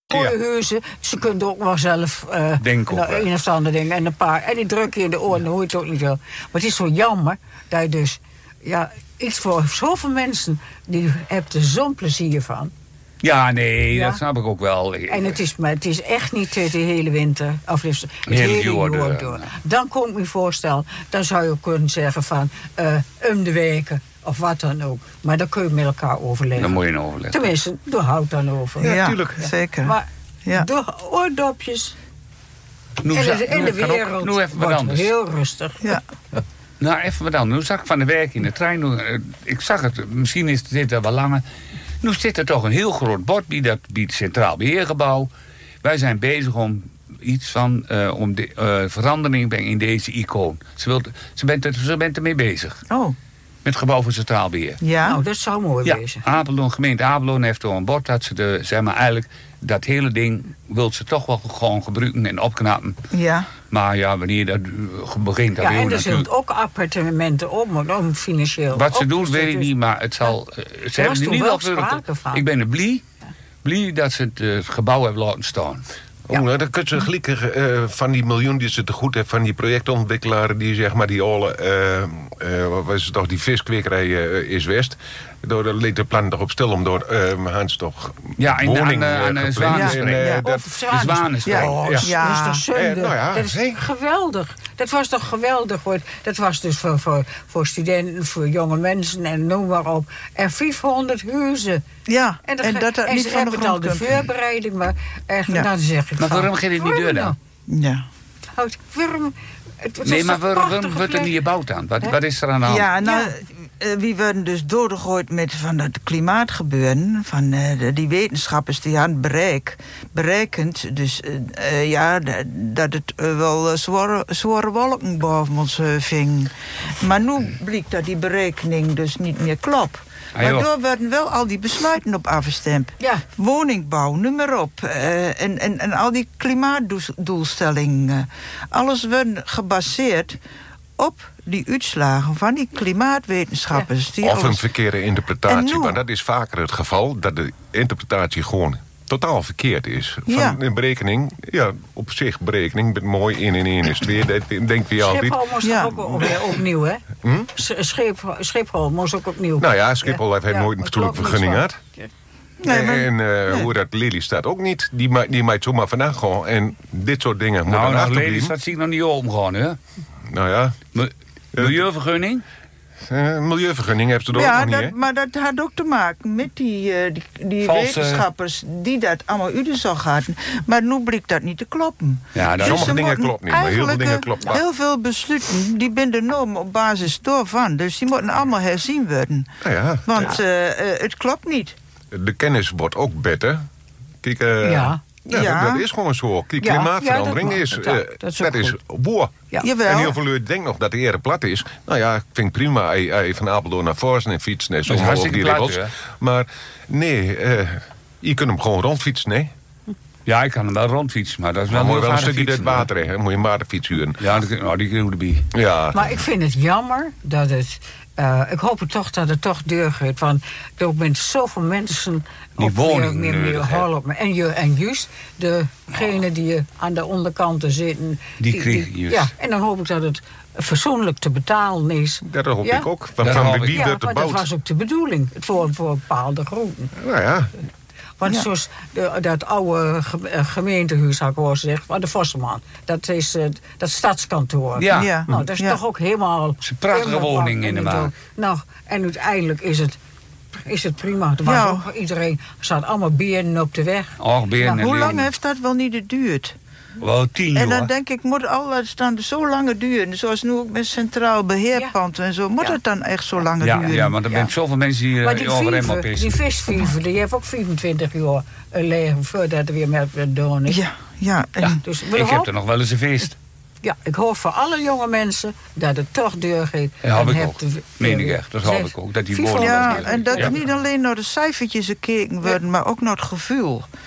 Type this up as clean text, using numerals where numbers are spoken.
mooie huizen. Ze kunnen ook wel zelf denken een of ander ding. En die druk je in de oren, dan hoor je het ook niet zo. Maar het is zo jammer dat je dus... Ja, iets voor zoveel mensen, die hebben er zo'n plezier van. Ja, nee, dat snap ik ook wel. En het is echt niet de hele winter. Of het hele jaar door. Dan kom ik me voorstellen, dan zou je ook kunnen zeggen van... de weken, of wat dan ook. Maar dan kun je met elkaar overleggen. Dan moet je overleggen. Tenminste, doe hout dan over. Ja, natuurlijk. Zeker. Maar door oordopjes... En de wereld wordt heel rustig. Ja. Nou, even wat dan. Nu zag ik van de werk in de trein. Ik zag het, misschien zit er wel langer. Nu zit er toch een heel groot bord bij het Centraal Beheergebouw. Wij zijn bezig om iets van verandering brengen in deze icoon. Ze bent ermee bezig. Oh. Met het gebouw voor Centraal Beheer. Ja. Nou, dat zou mooi wezen. Gemeente Apeldoorn heeft er een bord dat ze eigenlijk dat hele ding wil ze toch wel gewoon gebruiken en opknappen. Ja. Maar ja, wanneer dat begint... Ja, en er zijn ook appartementen om financieel... Wat ze doen, weet ik niet, maar het zal... Ze hebben er niet wel sprake van. Ik ben er blij dat ze het gebouw hebben laten staan. Ja. Nou, dan kun je gelijk van die miljoen die ze te goed hebben... van die projectontwikkelaar die zeg maar die alle... wat is het toch, die viskwekerij is West... Door de liet de plan toch op stil om door Hans toch woningen aan de Zwanenstreek. De Zwanenstreek. Dat is toch zonde. Dat is geweldig. Dat was toch geweldig. Dat was dus voor studenten, voor jonge mensen en noem maar op. En 500 huizen. Ja, en dat niet ze van de hebben al de voorbereiding, maar dan zeg ik maar waarom gaat het niet door dan? Ja. Maar waarom wordt er niet gebouwd aan? Wat is er aan de hand? Ja, nou... wie werden dus doorgegooid met van het klimaatgebeuren. Van die wetenschappers die hadden berekend. Dus dat het wel zware wolken boven ons ving. Maar nu blijkt dat die berekening dus niet meer klopt. Waardoor werden wel al die besluiten op afgestemd. Ja. Woningbouw, noem maar op. En al die klimaatdoelstellingen. Alles werd gebaseerd op die uitslagen van die klimaatwetenschappers. Die of een verkeerde interpretatie. Maar dat is vaker het geval, dat de interpretatie gewoon totaal verkeerd is. Van een berekening, op zich berekening, met mooi 1 en 1 is 2, dat denkt wie altijd. Schiphol moest ook weer opnieuw, hè? Schiphol moest ook opnieuw. Nou ja, Schiphol heeft nooit een fatsoenlijke vergunning gehad. Hoe dat Lelystad ook niet. Die maakt zomaar vandaag gewoon. En dit soort dingen moeten achterblijven. Lelystad zie ik nog niet open gewoon, hè? Nou ja. Milieuvergunning? Milieuvergunning hebben ze er ook nog niet, hè? Maar dat had ook te maken met die wetenschappers die dat allemaal uitgezocht hadden. Maar nu blijkt dat niet te kloppen. Ja, dus sommige dingen kloppen niet, maar heel veel dingen kloppen. Heel veel besluiten die zijn genomen op basis daarvan. Dus die moeten allemaal herzien worden. Want het klopt niet. De kennis wordt ook beter. Kijk, dat is gewoon zo. Kijk, klimaatverandering dat is boer. Ja. En heel veel mensen denken nog dat de ere plat is. Nou ja, ik vind het prima van Apeldoorn naar Voorsen en fietsen en zo over die regels. Maar nee, je kunt hem gewoon rondfietsen, nee? Ja, ik kan hem wel rondfietsen, maar dat is wel moet je wel een stukje dit water hebben. Moet je een waterfiets huren. Ja, die kun je erbij. Ja. Maar ik vind het jammer dat het... ik hoop het toch dat het toch deurgaat. Want er bent zoveel mensen... Die woning en juist degene die aan de onderkanten zitten... Die krijgen juist. Ja, en dan hoop ik dat het fatsoenlijk te betalen is. Dat hoop ik ook. Van wie werd maar dat was ook de bedoeling. Voor bepaalde groepen. Nou ja. Want zoals dat oude gemeentehuis, had ik al gezegd, van de Vosselman. Dat is dat stadskantoor. Ja. Nou, dat is toch ook helemaal... Het is een prachtige woning in de maand. Nou, en uiteindelijk is het prima. Er was ook iedereen, er zat allemaal beren op de weg. Hoe lang heeft dat wel niet geduurd? Wel 10 jaar. En dan denk ik, moet alles dan zo lang duren? Zoals nu ook met Centraal Beheerpand en zo. Moet het dan echt zo lang duren? Ja, maar er zijn zoveel mensen die over hem op is. Die visviever, die heeft ook 25 jaar leven voordat er weer met doen is. Dus ik heb er nog wel eens een feest. Ja, ik hoop voor alle jonge mensen dat het toch deurgaat. Dat hoop ik ook. Meen ik echt. Dat hoop ik ook. Dat die woning en dat niet alleen naar de cijfertjes gekeken worden, maar ook naar het gevoel.